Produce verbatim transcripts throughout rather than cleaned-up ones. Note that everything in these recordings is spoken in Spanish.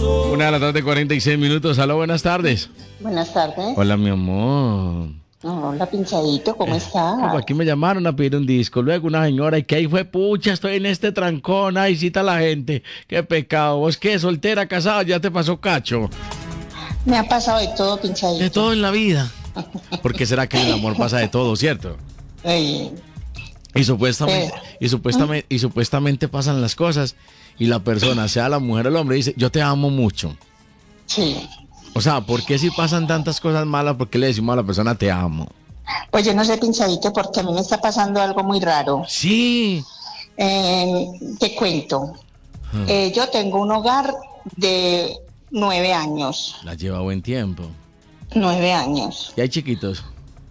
Una de la tarde, cuarenta y seis minutos. Aló, buenas tardes. Buenas tardes. Hola, mi amor. Hola, pinchadito, ¿cómo estás? Ah, pues aquí me llamaron a pedir un disco. Luego una señora, y que ahí fue, pucha, estoy en este trancón. Ay, cita la gente. Qué pecado. ¿Vos qué? ¿Soltera, casada? ¿Ya te pasó cacho? Me ha pasado de todo, pinchadito. De todo en la vida. ¿Por qué será que en el amor pasa de todo, cierto? Ey, Y supuestamente, Pero- y supuestamente, y supuestamente pasan las cosas y la persona, sea la mujer o el hombre, dice, yo te amo mucho. sí. O sea, ¿por qué si pasan tantas cosas malas, por qué le decimos a la persona te amo? Pues yo no sé, pinchadito, porque a mí me está pasando algo muy raro. Sí. Eh, te cuento. Ah, Eh, yo tengo un hogar de nueve años. la lleva buen tiempo. Nueve años. ¿Y hay chiquitos?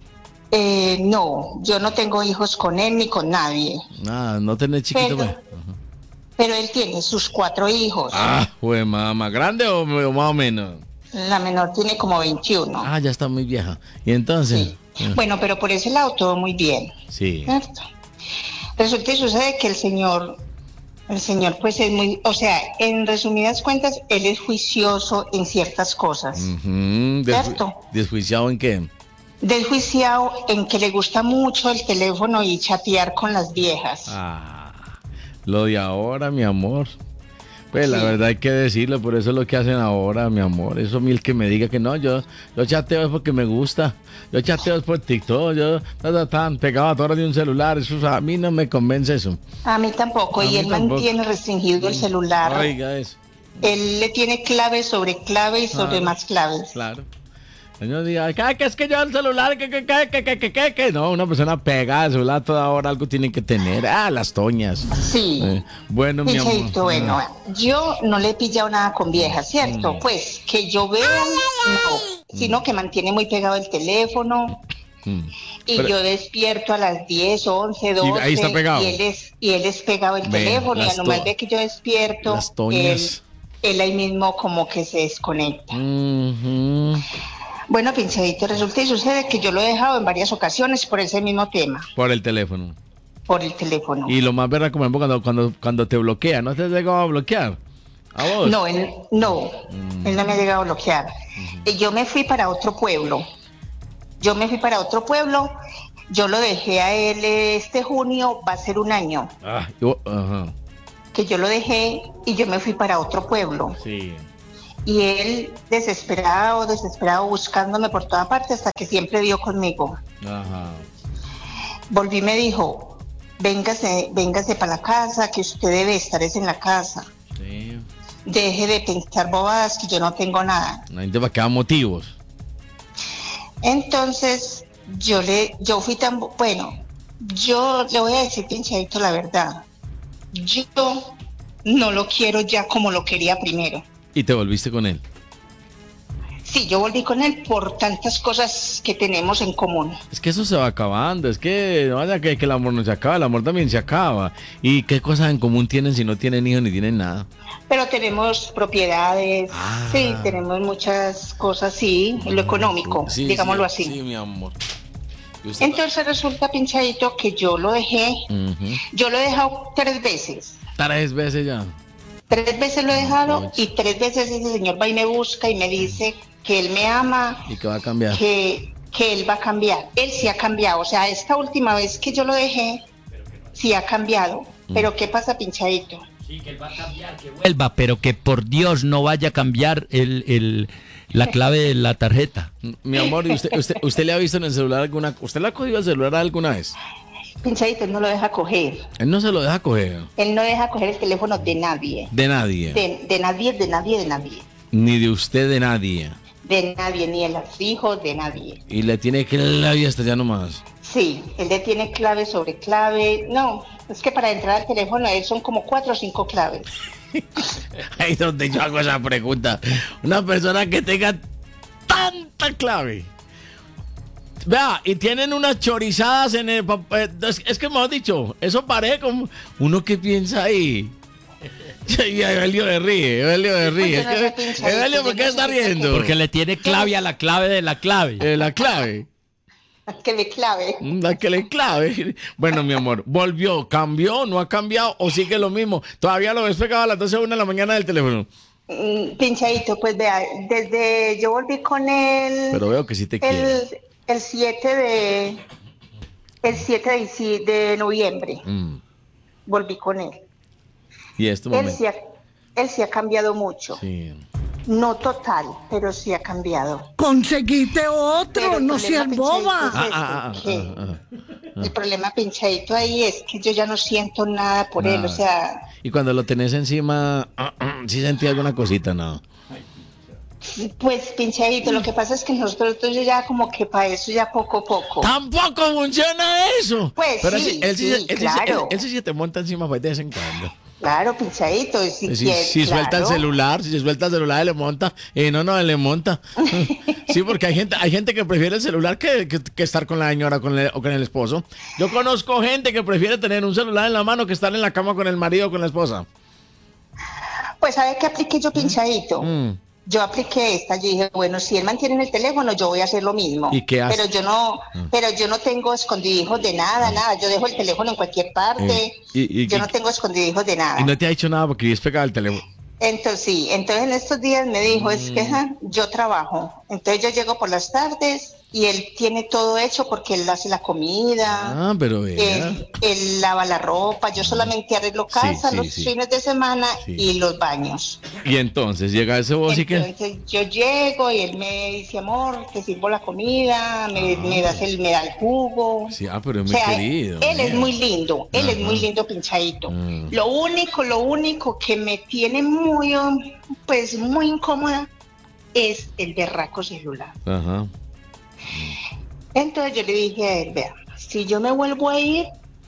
Eh, no, yo no tengo hijos con él ni con nadie. Nada, no tenés chiquitos. Pero, pues. Ajá. pero él tiene sus cuatro hijos. Ah, pues más grande o, o más o menos. La menor tiene como veintiuno. Ah, ya está muy vieja. Y entonces. Sí. Ah, Bueno, pero por ese lado todo muy bien. sí. ¿Cierto? Resulta y sucede que el señor, el señor pues es muy, o sea, en resumidas cuentas, él es juicioso en ciertas cosas. Ujú, desju- ¿Cierto? ¿Desjuiciado en qué? Desjuiciado en que le gusta mucho el teléfono y chatear con las viejas. Ah, lo de ahora, mi amor. Pues la Sí. verdad hay que decirlo, por eso es lo que hacen ahora, mi amor. Eso a mí el que me diga que no, yo, yo chateo es porque me gusta. Yo chateo es por TikTok, yo ta, ta, tan pegado a todas de un celular. Eso a mí no me convence eso. A mí tampoco, A y mí él tampoco. mantiene restringido el celular. Oiga eso. Él le tiene clave sobre clave y sobre Ah. más claves. Claro. Señor diga, ¿qué, qué es que yo el celular? ¿Qué, qué, qué, qué, qué, qué, qué, qué? No, una persona pegada al celular toda hora algo tiene que tener. Ah, las toñas. Sí. Eh, bueno, mi amor. Pinchadito, bueno, yo no le he pillado nada con viejas, ¿cierto? Mm. Pues que yo vea, no, sino que mantiene muy pegado el teléfono Mm. y Pero- yo despierto a las diez, once, doce ahí está pegado. y él es, y él es pegado el Ve, teléfono y las a nomás to- ve que yo despierto, las él, toñas. él ahí mismo como que se desconecta. Ujú. Bueno, pinchadito, resulta y sucede que yo lo he dejado en varias ocasiones por ese mismo tema, Por el teléfono. por el teléfono. Y lo más verdad como cuando, cuando, cuando te bloquea, ¿no te has llegado a bloquear? ¿A vos? No, él no, Mm. él no me ha llegado a bloquear. Y yo me fui para otro pueblo. Yo me fui para otro pueblo. Yo lo dejé a él este junio, va a ser un año Ah, yo- ajá, que yo lo dejé y yo me fui para otro pueblo. sí. Y él desesperado, desesperado, buscándome por toda parte hasta que siempre dio conmigo. Ajá. Volví y me dijo, véngase, véngase para la casa, que usted debe estar es en la casa. Sí. Deje de pensar bobadas, que yo no tengo nada. La gente va a quedar motivos. Entonces, yo le, yo fui tan, bu- bueno, yo le voy a decir, pinchadito, la verdad. Yo no lo quiero ya como lo quería primero. Y te volviste con él. Sí, yo volví con él por tantas cosas que tenemos en común. Es que eso se va acabando, es que no vaya que, que el amor no se acaba, el amor también se acaba. ¿Y qué cosas en común tienen si no tienen hijos ni tienen nada? Pero tenemos propiedades, Ah. sí, tenemos muchas cosas, sí, en lo económico, Sí, digámoslo sí, así. Sí, mi amor. Y usted- Entonces resulta, pinchadito, que yo lo dejé, Ujú. yo lo he dejado tres veces. Tres veces ya. Tres veces lo he dejado Mucho. y tres veces ese señor va y me busca y me dice que él me ama, ¿Y qué va a cambiar? que, que él va a cambiar. Él sí ha cambiado, o sea, esta última vez que yo lo dejé, sí ha cambiado. Mm. Pero ¿qué pasa, pinchadito? Vuelva, pero que por Dios no vaya a cambiar el, el, la clave de la tarjeta. Mi amor, ¿y usted, usted, usted le ha visto en el celular alguna... ¿Usted le ha cogido el celular alguna vez? Pinchadito, él no lo deja coger. Él no se lo deja coger. Él no deja coger el teléfono de nadie. De nadie. De, de nadie, de nadie, de nadie. Ni de usted, de nadie. De nadie, ni de los hijos, de nadie. Y le tiene que la vida hasta ya nomás. Sí, él le tiene clave sobre clave. No, es que para entrar al teléfono de él son como cuatro o cinco claves. Ahí es donde yo hago esa pregunta. Una persona que tenga tanta clave. Vea, y tienen unas chorizadas en el... pa- eh, Es, es que me has dicho, eso parece como... Uno que piensa ahí. Y Evelio de ríe, Evelio de ríe. Pues yo no sé, pinche, Evelio, ¿por yo qué no está sé qué- riendo? Porque le tiene clave a la clave de la clave. Eh, la clave. Que le clave. La que le clave. Bueno, mi amor, volvió, cambió, no ha cambiado o sigue lo mismo. Todavía lo ves pegado a las doce de una de la mañana del teléfono. Mm, Pinchadito, pues vea, desde yo volví con él Pero veo que sí te quiere. el, el siete de el siete de, dici- de noviembre, Mm. volví con él. Y este Él momento. sí ha, él sí ha cambiado mucho. Sí. No total, pero sí ha cambiado. Conseguiste Pero otro, el no problema, seas Pinchadito, boba. es este, Ah, ah, que ah, ah, el problema, Pinchadito, ahí es que yo ya no siento nada por él, o Nada. sea, Y cuando lo tenés encima, ¿sí sentí alguna cosita? No. pues Pinchadito, lo que pasa es que nosotros ya como que para eso ya poco a poco. ¡Tampoco funciona eso! Pues Pero sí, él, sí, sí, él, sí- él, claro. él sí se te monta encima pues, de vez en cuando. Claro, Pinchadito, si, Si, quiere, si suelta el claro. celular, si se suelta el celular, le monta. Eh, no, no, le monta. Sí, porque hay gente, hay gente que prefiere el celular que, que- que estar con la señora con el- o con el esposo. Yo conozco gente que prefiere tener un celular en la mano que estar en la cama con el marido o con la esposa. Pues ¿sabe qué apliqué yo, Pinchadito? Mm. Yo apliqué esta, yo dije, bueno, si él mantiene el teléfono, yo voy a hacer lo mismo. ¿Y qué hace? Pero yo no, pero yo no tengo escondidijos de nada, nada. Yo dejo el teléfono en cualquier parte. Eh, y- y- yo y- no tengo escondidijos de nada. Y no te ha dicho nada porque vives pegado al teléfono. Entonces sí, entonces en estos días me dijo, es que ja, yo trabajo. Entonces yo llego por las tardes y él tiene todo hecho porque él hace la comida. Ah, pero vea. Él, él lava la ropa, yo solamente arreglo Sí, casa sí, los sí. fines de semana Sí. y los baños. Y entonces llega ese vos y que. Entonces yo llego y él me dice, amor, te sirvo la comida, me, me das el, me da el jugo. Sí, ah, pero es O muy sea, querido. él es mira. muy lindo, él es Ajá. muy lindo, Pinchadito. Mm. Lo único, lo único que me tiene muy, um, pues muy incómoda es el berraco celular. Ajá. Entonces yo le dije a él, vea, si yo me vuelvo a ir,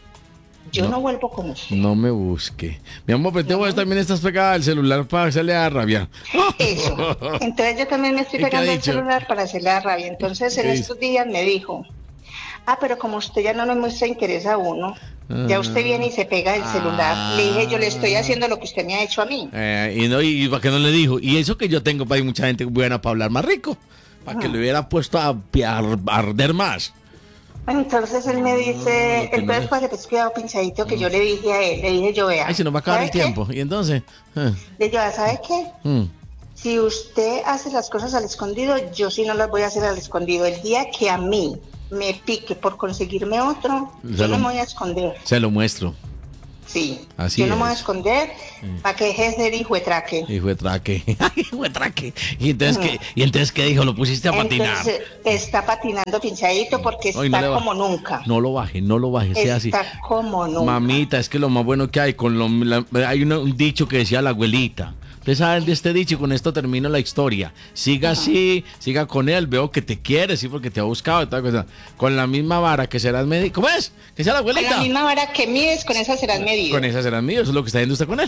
yo No. no, vuelvo con usted. No me busque. Mi amor, pero te vos también estás pegada al celular para hacerle a rabia. Eso. Entonces yo también me estoy ¿Y qué ha pegando el dicho? celular para hacerle la rabia. Entonces en ¿Qué estos días me dijo, ah, pero como usted ya no le muestra interés a uno, ya usted viene y se pega el celular. Le dije, yo le estoy haciendo lo que usted me ha hecho a mí. Eh, y no, y para que no le dijo. Y eso que yo tengo para hay mucha gente buena para hablar más rico. Para que le hubiera puesto a, a arder más. Entonces él me dice, lo que no entonces es. para que te cuidado, Pinchadito, que yo le dije a él, le dije yo, vea. Ay, se nos va a acabar el ¿sabe qué? tiempo. Y entonces. eh, Le dije, ¿sabe qué? mm, Si usted hace las cosas al escondido, yo sí no las voy a hacer al escondido. El día que a mí me pique por conseguirme otro, Se yo lo- no me voy a esconder. se lo muestro. Sí, Así yo no me voy a es. esconder para que deje de ser hijo de traque. Hijo de traque. Hijo de traque. Y entonces, ¿qué, y entonces, ¿qué dijo? Lo pusiste a patinar. Entonces está patinando Pinchadito porque Ay, está no le ba- como nunca. No lo baje, no lo baje, sea así. Está como nunca. Mamita, es que lo más bueno que hay, con lo, la- hay una- un dicho que decía la abuelita. Ustedes saben de este dicho y con esto termino la historia. Siga así, siga con él, veo que te quiere, sí, porque te ha buscado y tal cosa. Con la misma vara que serás medido. ¿Cómo es? Que sea la Con abuelita. la misma vara que mides, con esa serás medido. Con esa serás mío, eso es lo que está haciendo usted con él.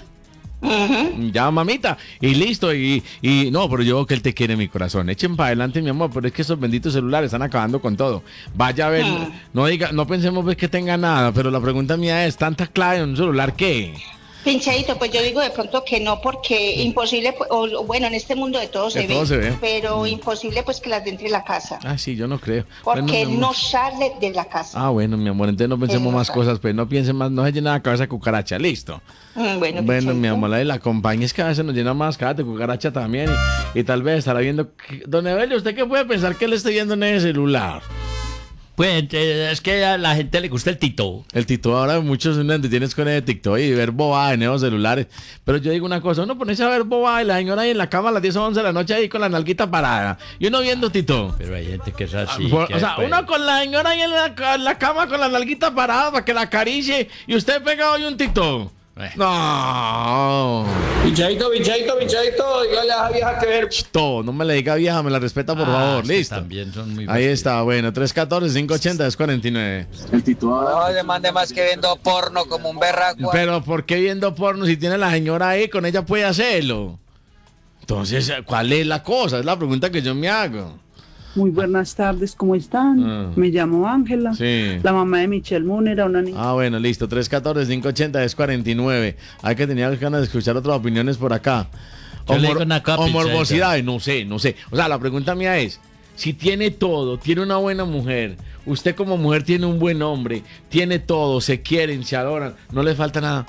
Ujú. Ya, mamita, y listo, y, y no, pero yo veo que él te quiere en mi corazón. Echen para adelante, mi amor, pero es que esos benditos celulares están acabando con todo. Vaya a ver, Hmm. no diga, no pensemos pues, que tenga nada, pero la pregunta mía es, ¿tanta clave en un celular qué? Pinchadito, pues yo digo de pronto que no, porque imposible, pues, o o bueno, en este mundo de todo, De se, todo ve, se ve. pero imposible pues que las de entre la casa, Ah, sí, yo no creo. porque Bueno, mi él amor. no sale de la casa. Ah, bueno, mi amor, entonces no pensemos Él no más sabe. cosas, pues no piensen más, no se llena la cabeza de cucaracha, listo. Mm, bueno, Bueno, Pinchadito. mi amor, la de la compañía es que a veces nos llena más cabeza de cucaracha también y, y tal vez estará viendo... que- Don Evelio, ¿usted qué puede pensar que él esté viendo en ese celular? Pues eh, es que a la gente le gusta el Tito. El TikTok ahora muchos uno tienes con el TikTok y ver bobada en esos celulares. Pero yo digo una cosa, uno ponerse a ver bobada y la señora ahí en la cama a las diez o once de la noche ahí con la nalguita parada. Y uno viendo TikTok. Pero hay gente que es así. Por- que o sea, pues, uno con la señora ahí en la, ca- en la cama con la nalguita parada para que la acaricie y usted pegado ahí un TikTok. Eh. No. Pinchadito, pinchadito, pinchadito, dígale a esa vieja que ver. Todo, no me la diga vieja, me la respeta por ah, favor. es que Listo. También son muy Ahí fastidios. está, bueno, tres uno cuatro, cinco ocho cero, dos cuatro nueve. No le mande más que viendo porno como un berraco. Pero ¿por qué viendo porno si tiene la señora ahí? Con ella puede hacerlo. Entonces, ¿cuál es la cosa? Es la pregunta que yo me hago. Muy buenas tardes, ¿cómo están? Ah. Me llamo Ángela, Sí. la mamá de Michelle Moon, era una niña. Ah, bueno, listo. tres uno cuatro, cinco ocho cero, dos cuatro nueve. Hay que tener ganas de escuchar otras opiniones por acá. Yo O, le mor- digo una cosa, o Pichadito. morbosidades, no sé, no sé. O sea, la pregunta mía es, si tiene todo, tiene una buena mujer, usted como mujer tiene un buen hombre, tiene todo, se quieren, se adoran, no le falta nada.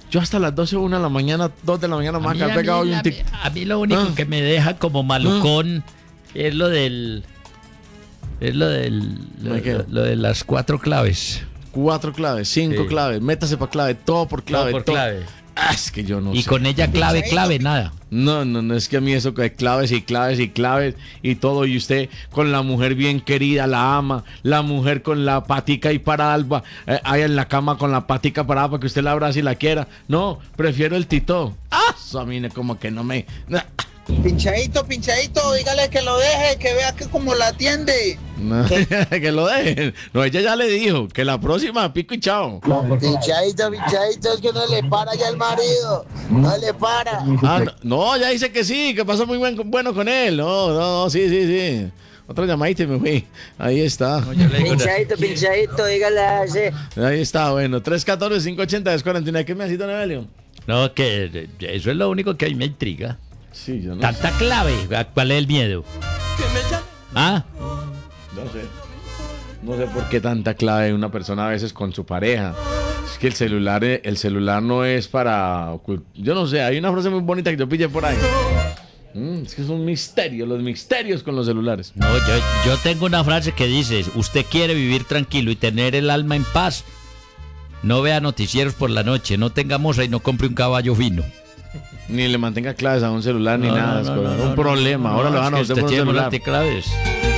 Yo hasta las doce, una de la mañana, dos de la mañana, me A voy mí, a quedar a mí- pegado y a un mí- tic. a mí lo único Ah. que me deja como malucón es lo del... Es lo del... Lo, ¿De qué? lo- lo de las cuatro claves. Cuatro claves, cinco Sí. claves, métase para clave, todo por clave. Todo por clave. Ah, es que yo no Y sé. con ella clave, clave, nada. No, no, no, es que a mí eso de claves y claves y claves y todo, y usted con la mujer bien querida, la ama, la mujer con la patica y parada, eh, ahí en la cama con la patica parada para que usted la abrace y la quiera. No, prefiero el tito. Ah, eso a mí no- como que no me... Pinchadito, pinchadito, dígale que lo deje, que vea que como la atiende. No, que lo dejen. No, ella ya le dijo que la próxima pico y chao. Pinchadito, pinchadito, es que no le para ya el marido. No le para. Ah, no, no, ya dice que sí, que pasó muy buen, bueno con él. No, no, no, sí, sí, sí. Otra llamadita y me fui. Ahí está. Pinchadito, pinchadito, dígale a ese. Ahí está, bueno. tres uno cuatro, cinco ocho cero, dos cuatro nueve. ¿Qué me has dicho, Nevelio? No, que eh, eso es lo único que a mí me intriga. Sí, yo no sé. Tanta clave. ¿Cuál es el miedo? Ah, No sé. No sé por qué tanta clave una persona a veces con su pareja. Es que el celular, eh, el celular no es para ocult- Yo no sé, hay una frase muy bonita que yo pillé por ahí. Mm, es que es un misterio, los misterios con los celulares. no, yo, yo tengo una frase que dice, usted quiere vivir tranquilo y tener el alma en paz, no vea noticieros por la noche, no tenga moza y no compre un caballo fino. Ni le mantenga claves a un celular ni No, nada. no, es no, como no, un no, problema. no, Ahora no, lo van a es que usted usted por un tiene celular. multiclaves.